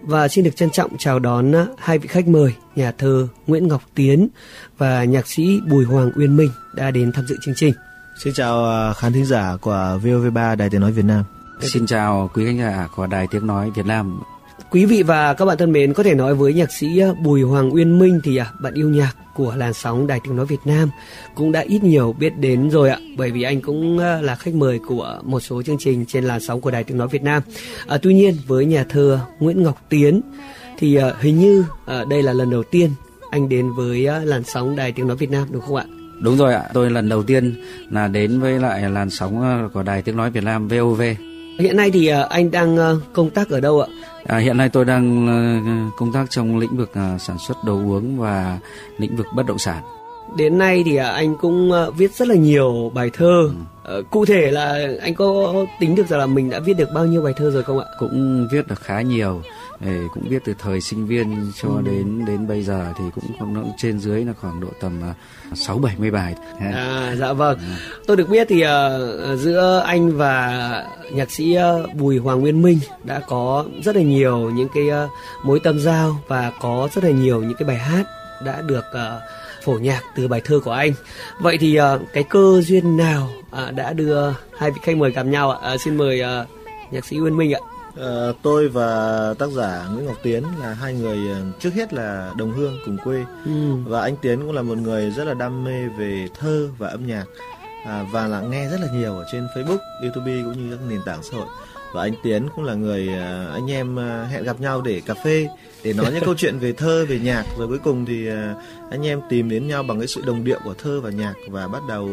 Và xin được trân trọng chào đón hai vị khách mời, nhà thơ Nguyễn Ngọc Tiến và nhạc sĩ Bùi Hoàng Uyên Minh đã đến tham dự chương trình. Xin chào khán thính giả của VOV3 Đài Tiếng Nói Việt Nam. Xin chào quý khán giả của Đài Tiếng Nói Việt Nam. Quý vị và các bạn thân mến, có thể nói với nhạc sĩ Bùi Hoàng Uyên Minh thì bạn yêu nhạc của làn sóng Đài Tiếng Nói Việt Nam cũng đã ít nhiều biết đến rồi ạ, bởi vì anh cũng là khách mời của một số chương trình trên làn sóng của Đài Tiếng Nói Việt Nam. Tuy nhiên với nhà thơ Nguyễn Ngọc Tiến thì hình như đây là lần đầu tiên anh đến với làn sóng Đài Tiếng Nói Việt Nam, đúng không ạ? Đúng rồi ạ, tôi lần đầu tiên là đến với lại làn sóng của Đài Tiếng Nói Việt Nam VOV. Hiện nay thì anh đang công tác ở đâu ạ? Hiện nay tôi đang công tác trong lĩnh vực sản xuất đồ uống và lĩnh vực bất động sản. Đến nay thì anh cũng viết rất là nhiều bài thơ. Cụ thể là anh có tính được rằng là mình đã viết được bao nhiêu bài thơ rồi không ạ? Cũng viết được khá nhiều. Cũng viết từ thời sinh viên cho đến bây giờ thì cũng trên dưới là khoảng độ tầm 6-70 bài. Dạ vâng. Tôi được biết thì giữa anh và nhạc sĩ Bùi Hoàng Uyên Minh đã có rất là nhiều những cái mối tâm giao và có rất là nhiều những cái bài hát đã được phổ nhạc từ bài thơ của anh. Vậy thì cái cơ duyên nào đã đưa hai vị khách mời gặp nhau ạ? Xin mời nhạc sĩ Uyên Minh ạ. Tôi và tác giả Nguyễn Ngọc Tiến là hai người trước hết là đồng hương cùng quê. Và anh Tiến cũng là một người rất là đam mê về thơ và âm nhạc, và là nghe rất là nhiều ở trên Facebook, YouTube cũng như các nền tảng xã hội. Và anh Tiến cũng là người anh em hẹn gặp nhau để cà phê, để nói những câu chuyện về thơ, về nhạc. Rồi cuối cùng thì anh em tìm đến nhau bằng cái sự đồng điệu của thơ và nhạc, và bắt đầu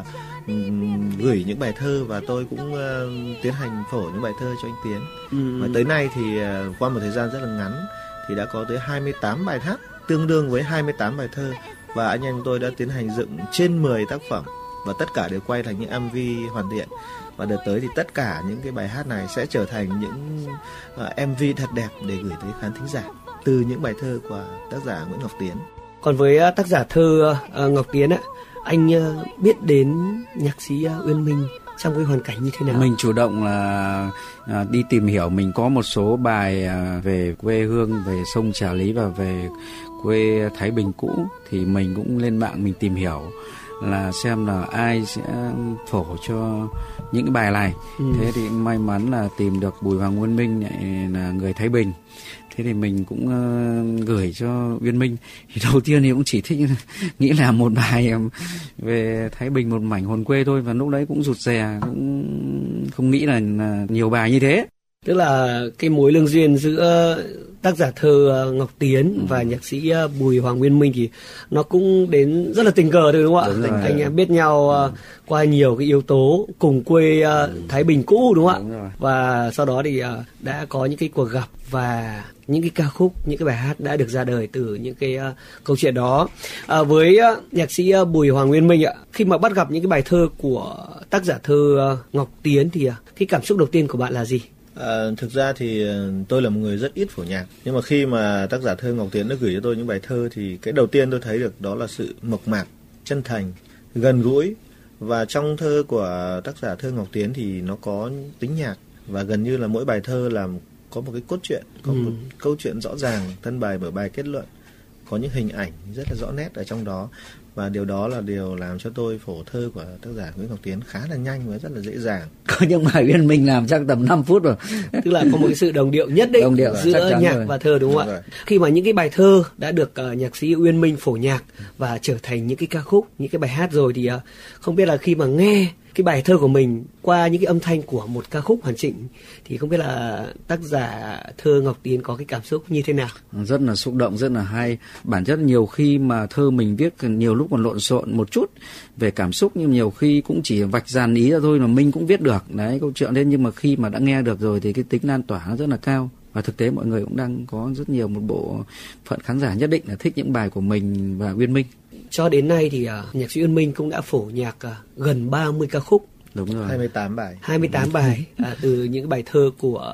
gửi những bài thơ, và tôi cũng tiến hành phổ những bài thơ cho anh Tiến. Và tới nay thì qua một thời gian rất là ngắn thì đã có tới 28 bài hát, tương đương với 28 bài thơ. Và anh em tôi đã tiến hành dựng trên 10 tác phẩm, và tất cả đều quay thành những MV hoàn thiện. Và đợt tới thì tất cả những cái bài hát này sẽ trở thành những MV thật đẹp để gửi tới khán thính giả từ những bài thơ của tác giả Nguyễn Ngọc Tiến. Còn với tác giả thơ Ngọc Tiến ạ, anh biết đến nhạc sĩ Uyên Minh trong cái hoàn cảnh như thế nào? Mình chủ động là đi tìm hiểu. Mình có một số bài về quê hương, về sông Trà Lý và về quê Thái Bình cũ, thì mình cũng lên mạng mình tìm hiểu là xem là ai sẽ phổ cho những cái bài này. Thế thì may mắn là tìm được Bùi Hoàng Uyên Minh này, là người Thái Bình. Thế thì mình cũng gửi cho Uyên Minh. Thì đầu tiên thì cũng chỉ thích nghĩ là một bài về Thái Bình, một mảnh hồn quê thôi. Và lúc đấy cũng rụt rè, cũng không nghĩ là nhiều bài như thế. Tức là cái mối lương duyên giữa tác giả thơ Ngọc Tiến và nhạc sĩ Bùi Hoàng Uyên Minh thì nó cũng đến rất là tình cờ thôi, đúng không ạ? Anh em biết nhau qua nhiều cái yếu tố, cùng quê Thái Bình cũ, đúng không ạ? Và sau đó thì đã có những cái cuộc gặp và những cái ca khúc, những cái bài hát đã được ra đời từ những cái câu chuyện đó. Với nhạc sĩ Bùi Hoàng Uyên Minh ạ, khi mà bắt gặp những cái bài thơ của tác giả thơ Ngọc Tiến thì cái cảm xúc đầu tiên của bạn là gì? Thực ra thì tôi là một người rất ít phổ nhạc, nhưng mà khi mà tác giả thơ Ngọc Tiến đã gửi cho tôi những bài thơ thì cái đầu tiên tôi thấy được đó là sự mộc mạc, chân thành, gần gũi. Và trong thơ của tác giả thơ Ngọc Tiến thì nó có tính nhạc, và gần như là mỗi bài thơ có một cái cốt truyện, có một câu chuyện rõ ràng, thân bài mở bài kết luận, có những hình ảnh rất là rõ nét ở trong đó. Và điều đó là điều làm cho tôi phổ thơ của tác giả Nguyễn Ngọc Tiến khá là nhanh và rất là dễ dàng. Có những bài Uyên Minh làm chắc tầm 5 phút rồi. Tức là có một cái sự đồng điệu nhất định giữa nhạc và thơ, đúng không ạ? Khi mà những cái bài thơ đã được nhạc sĩ Uyên Minh phổ nhạc và trở thành những cái ca khúc, những cái bài hát rồi thì không biết là khi mà nghe cái bài thơ của mình qua những cái âm thanh của một ca khúc hoàn chỉnh thì không biết là tác giả thơ Ngọc Tiến có cái cảm xúc như thế nào? Rất là xúc động, rất là hay. Bản chất nhiều khi mà thơ mình viết nhiều lúc còn lộn xộn một chút về cảm xúc, nhưng nhiều khi cũng chỉ vạch dàn ý ra thôi mà mình cũng viết được đấy câu chuyện lên. Nhưng mà khi mà đã nghe được rồi thì cái tính lan tỏa nó rất là cao. Và thực tế mọi người cũng đang có rất nhiều một bộ phận khán giả nhất định là thích những bài của mình và Uyên Minh. Cho đến nay thì nhạc sĩ Uyên Minh cũng đã phổ nhạc gần 30 ca khúc. Đúng rồi. 28 bài. 28 bài từ những bài thơ của